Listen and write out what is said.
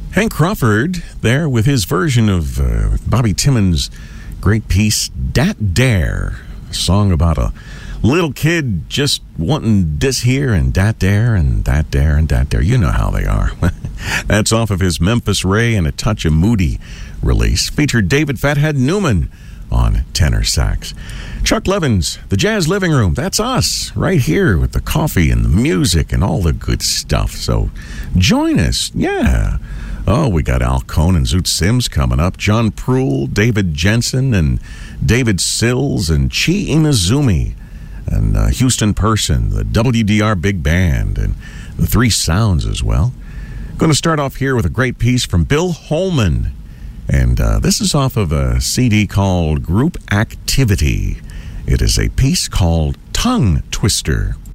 Hank Crawford there with his version of Bobby Timmons' great piece, Dat Dare, a song about a little kid just wanting this here and that there and that there and that there. You know how they are. That's off of his Memphis Ray and a Touch of Moody release. Featured David Fathead Newman on tenor sax. Chuck Levin's The Jazz Living Room. That's us right here with the coffee and the music and all the good stuff. So join us. Yeah. Oh, we got Al Cohn and Zoot Sims coming up. John Proul, David Jensen, and David Sills, and Chi Inazumi, and Houston Person, the WDR Big Band, and the Three Sounds as well. Going to start off here with a great piece from Bill Holman. And this is off of a CD called Group Activity. It is a piece called Tongue Twister.